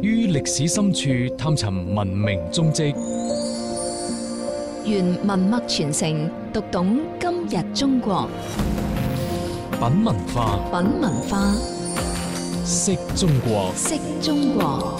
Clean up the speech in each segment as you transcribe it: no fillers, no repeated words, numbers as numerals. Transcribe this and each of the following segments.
於歷史深處探尋文明蹤跡， 願文脈傳承，讀懂今日中國。 品文化， 品文化， 識中國， 識中國。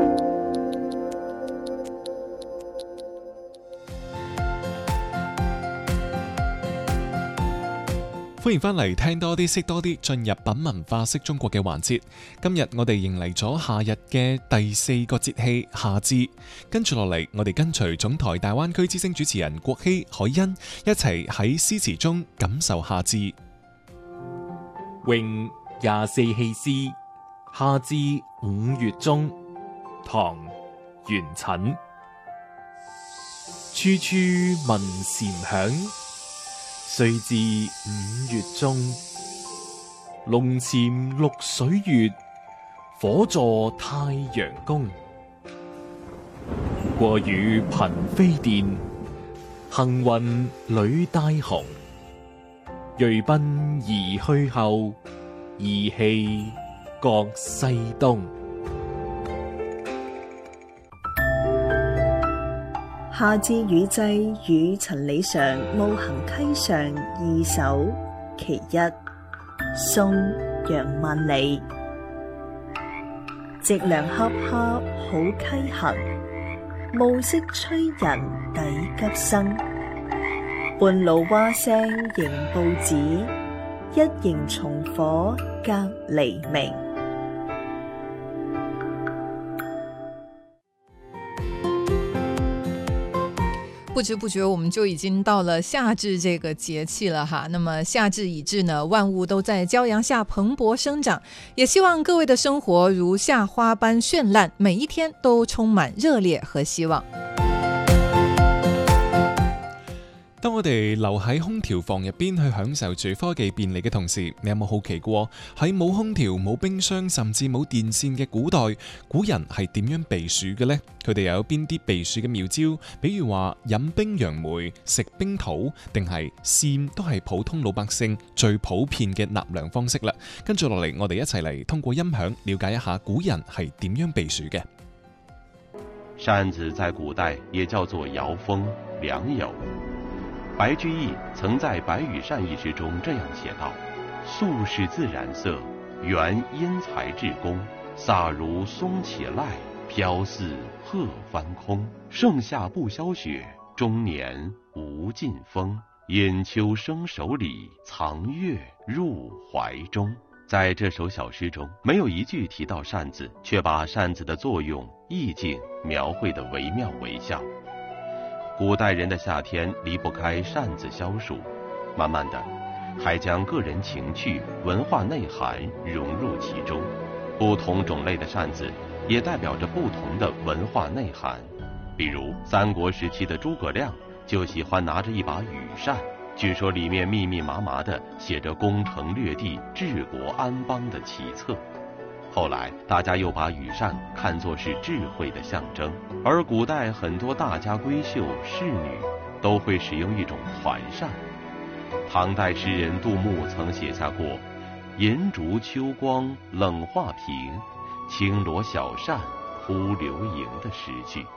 歡迎翻嚟聽多啲識多啲，進入品文化識中國嘅環節。今日我哋迎嚟咗夏日嘅第4個節氣夏至，跟住落嚟我哋跟隨總台大灣區之聲主持人郭希、海欣一齊喺詩詞中感受夏至。 詠24氣詩，夏至5月中，唐·元稹。處處聞蟬響，歲至5月中。龍潛綠水月，火坐太陽宮。過雨頻飛電，行雲履帶紅。銳賓移去後，義氣各西東。 夏至雨際與陳李常暮行溪上二首其一，宋·楊萬里。夕涼珂珂好溪行，暮色催人抵急生。半路蛙聲迎報紙，一營重火隔黎明。 不知不觉我们就已经到了夏至这个节气了哈。那么夏至已至呢，万物都在骄阳下蓬勃生长，也希望各位的生活如夏花般绚烂，每一天都充滿熱烈和希望。 當我哋留喺空調房入邊去享受住科技便利嘅同時，你有冇好奇過喺冇空調、冇冰箱甚至冇電線嘅古代，古人係點樣避暑嘅呢？佢哋又有邊啲避暑嘅妙招？比如話飲冰楊梅、食冰桃，定係扇都係普通老百姓最普遍嘅納涼方式啦。跟住落嚟，我哋一齊嚟通過音響了解一下古人係點樣避暑嘅。 扇子在古代也叫做搖風、涼友。白居易曾在《白羽扇》一詩中這樣寫道：素使自然色，原因材至工，飒如松且籟，飄似鶴翻空。盛夏不消雪，終年無盡風。引秋生手裏，藏月入懷中。在這首小詩中，沒有一句提到扇子，卻把扇子的作用、意境描繪得惟妙惟肖。古代人的夏天離不開扇子消暑，慢慢的還將個人情趣、文化內涵融入其中。不同種類的扇子也代表着不同的文化內涵。比如三國時期的諸葛亮就喜歡拿着一把羽扇，據說裡面密密麻麻的寫着攻城略地、治國安邦的奇策。後來大家又把羽扇看作是智慧的象徵，而古代很多大家閨秀、仕女都會使用一種團扇。唐代詩人杜牧曾寫下過銀燭秋光冷畫屏，輕羅小扇忽流螢的詩句。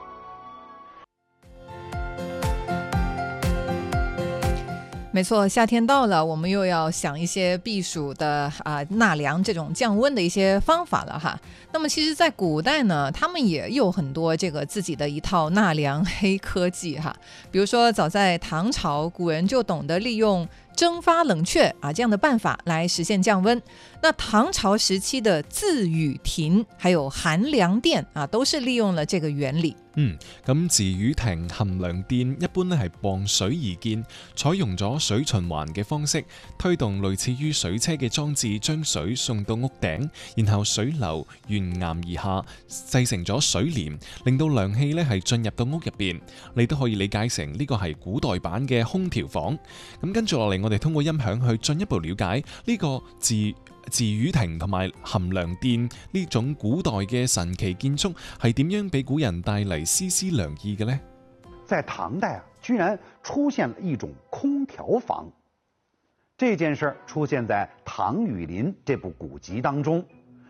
没错，夏天到了，我们又要想一些避暑的纳凉这种降温的一些方法了哈。那么其实在古代呢，他们也有很多这个自己的一套纳凉黑科技哈。比如说早在唐朝，古人就懂得利用蒸发冷却这样的辦法來實現降温。那唐朝時期的自雨亭還有寒涼殿都是利用了這個原理。 咁自雨亭、寒涼殿一般咧係傍水而建，採用咗水循環嘅方式，推動類似於水車嘅裝置，將水送到屋頂，然後水流沿岩而下，製成咗水簾，令到涼氣咧係進入到屋入邊。你都可以理解成呢個係古代版嘅空調房。咁跟住落嚟，我哋通過音響去進一步了解呢個自雨亭同埋寒涼殿呢種古代嘅神奇建築係點樣俾古人帶嚟絲絲涼意嘅呢？ 在唐代居然出現了一種空調房。這件事出現在《唐雨林》這部古籍當中。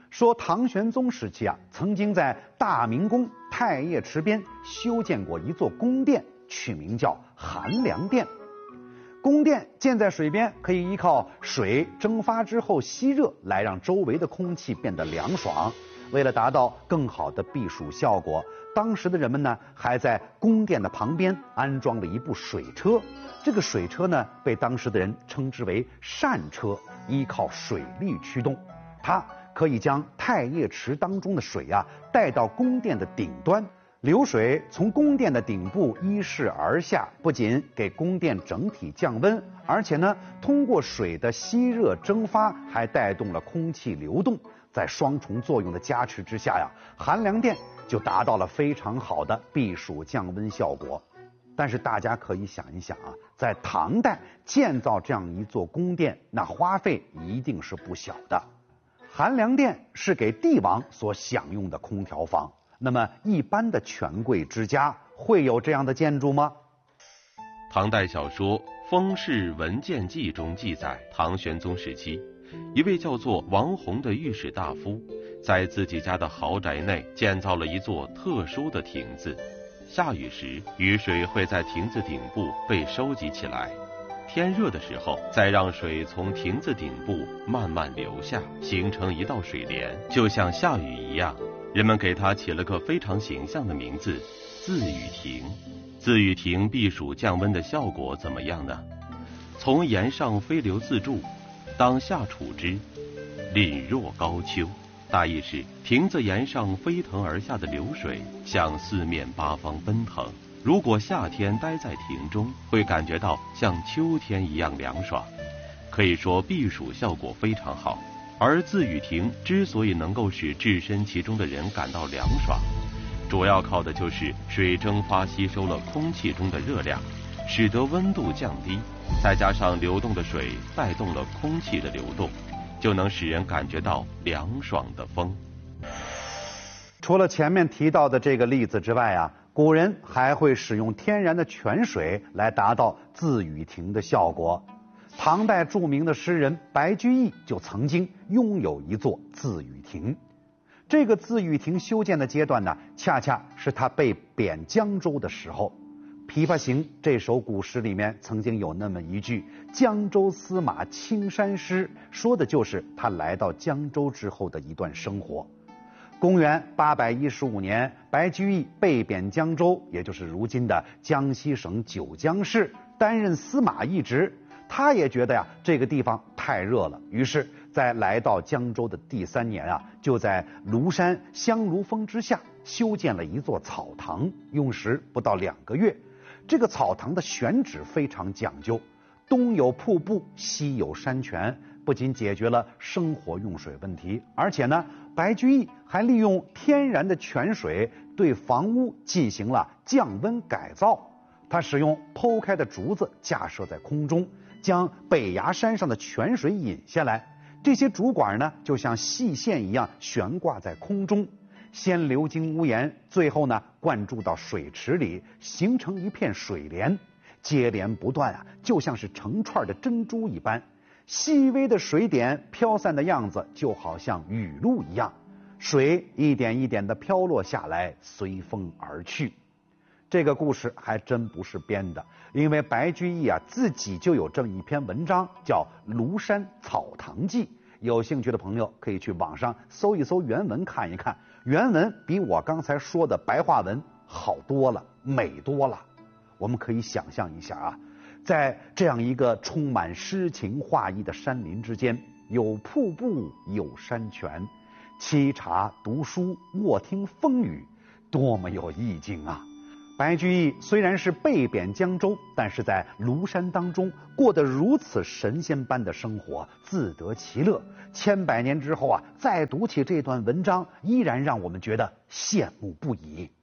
说唐玄宗时期曾经在大明宫太液池边修建过一座宫殿，取名叫寒凉殿。宫殿建在水边，可以依靠水蒸发之后吸热，来让周围的空气变得凉爽。为了达到更好的避暑效果，当时的人们呢，还在宫殿的旁边安装了一部水车。这个水车呢，被当时的人称之为扇车，依靠水力驱动，它可以将太液池当中的水带到宫殿的顶端。流水从宫殿的顶部依势而下，不仅给宫殿整体降温，而且呢，通过水的吸热蒸发，还带动了空气流动。在双重作用的加持之下寒凉殿就达到了非常好的避暑降温效果。但是大家可以想一想在唐代建造这样一座宫殿，那花费一定是不小的。寒凉殿是给帝王所享用的空调房，那么一般的权贵之家会有这样的建筑吗？ 唐代小说《封氏文鉴记》中记载，唐玄宗时期，一位叫做王弘的御史大夫，在自己家的豪宅内建造了一座特殊的亭子。下雨时，雨水会在亭子顶部被收集起来，天热的时候，再让水从亭子顶部慢慢流下，形成一道水帘，就像下雨一样。人们给它起了个非常形象的名字——自雨亭。自雨亭避暑降温的效果怎么样呢？从檐上飞流自注，当下处之，凛若高秋。大意是，亭子檐上飞腾而下的流水向四面八方奔腾，如果夏天待在亭中，会感觉到像秋天一样凉爽，可以说避暑效果非常好。而自雨亭之所以能够使置身其中的人感到凉爽，主要靠的就是水蒸发吸收了空气中的热量，使得温度降低，再加上流动的水带动了空气的流动，就能使人感觉到凉爽的风。 除了前面提到的这个例子之外古人还会使用天然的泉水来达到自雨亭的效果。唐代著名的诗人白居易就曾经拥有一座自雨亭。这个自雨亭修建的阶段呢，恰恰是他被贬江州的时候。《琵琶行》这首古诗里面曾经有那么一句“江州司马青衫湿”，说的就是他来到江州之后的一段生活。公元815年，白居易被贬江州，也就是如今的江西省九江市，担任司马一职。他也觉得这个地方太热了，于是在来到江州的第3年就在庐山香炉峰之下修建了一座草堂，用时不到2个月。这个草堂的选址非常讲究，东有瀑布，西有山泉，不仅解决了生活用水问题，而且呢，白居易还利用天然的泉水对房屋进行了降温改造。他使用剖开的竹子架设在空中，将北崖山上的泉水引下来，这些竹管呢，就像细线一样悬挂在空中，先流经屋檐，最后呢灌注到水池里，形成一片水帘，接连不断就像是成串的珍珠一般。细微的水点飘散的样子，就好像雨露一样，水一点一点地飘落下来，随风而去。这个故事还真不是编的，因为白居易自己就有这么一篇文章，叫《庐山草堂记》。有兴趣的朋友可以去网上搜一搜原文看一看，原文比我刚才说的白话文好多了，美多了。我们可以想象一下在这样一个充满诗情画意的山林之间，有瀑布，有山泉，沏茶读书，卧听风雨，多么有意境啊！白居易虽然是被贬江州，但是在庐山当中过得如此神仙般的生活，自得其乐。千百年之后再读起这段文章，依然让我们觉得羡慕不已。